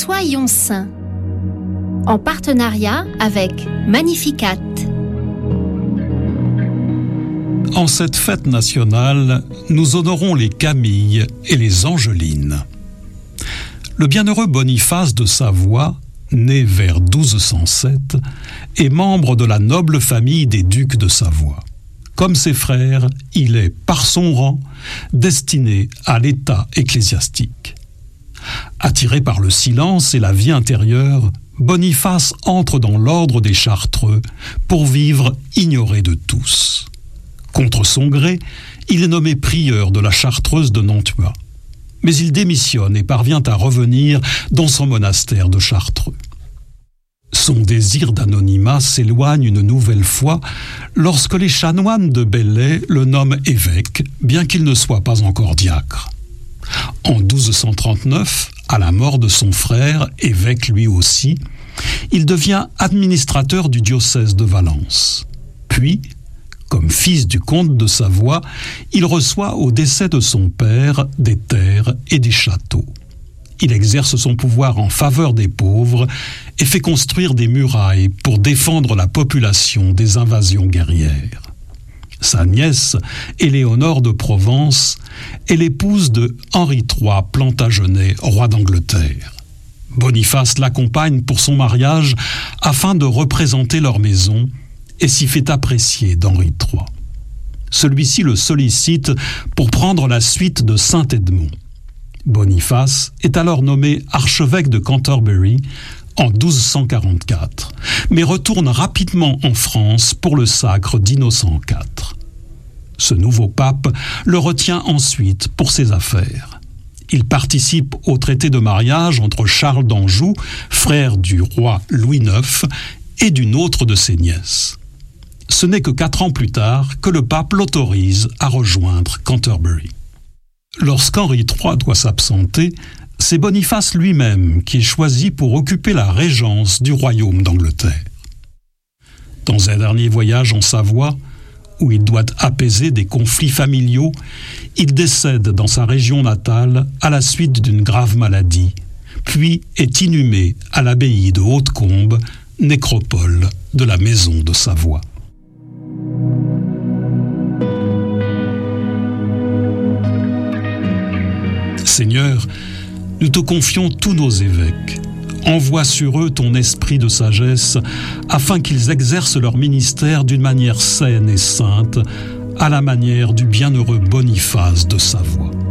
Soyons saints, en partenariat avec Magnificat. En cette fête nationale, nous honorons les Camille et les Angelines. Le bienheureux Boniface de Savoie, né vers 1207, est membre de la noble famille des ducs de Savoie. Comme ses frères, il est, par son rang, destiné à l'état ecclésiastique. Attiré par le silence et la vie intérieure, Boniface entre dans l'ordre des Chartreux pour vivre ignoré de tous. Contre son gré, il est nommé prieur de la Chartreuse de Nantua. Mais il démissionne et parvient à revenir dans son monastère de Chartreux. Son désir d'anonymat s'éloigne une nouvelle fois lorsque les chanoines de Belley le nomment évêque, bien qu'il ne soit pas encore diacre. En 1239, à la mort de son frère, évêque lui aussi, il devient administrateur du diocèse de Valence. Puis, comme fils du comte de Savoie, il reçoit au décès de son père des terres et des châteaux. Il exerce son pouvoir en faveur des pauvres et fait construire des murailles pour défendre la population des invasions guerrières. Sa nièce, Éléonore de Provence, est l'épouse de Henri III Plantagenet, roi d'Angleterre. Boniface l'accompagne pour son mariage afin de représenter leur maison et s'y fait apprécier d'Henri III. Celui-ci le sollicite pour prendre la suite de Saint-Edmond. Boniface est alors nommé archevêque de Canterbury en 1244, mais retourne rapidement en France pour le sacre d'Innocent IV. Ce nouveau pape le retient ensuite pour ses affaires. Il participe au traité de mariage entre Charles d'Anjou, frère du roi Louis IX, et d'une autre de ses nièces. Ce n'est que 4 ans plus tard que le pape l'autorise à rejoindre Canterbury. Lorsqu'Henri III doit s'absenter, c'est Boniface lui-même qui est choisi pour occuper la régence du royaume d'Angleterre. Dans un dernier voyage en Savoie, où il doit apaiser des conflits familiaux, il décède dans sa région natale à la suite d'une grave maladie, puis est inhumé à l'abbaye de Hautecombe, nécropole de la maison de Savoie. Seigneur, nous te confions tous nos évêques. Envoie sur eux ton esprit de sagesse, afin qu'ils exercent leur ministère d'une manière saine et sainte, à la manière du bienheureux Boniface de Savoie.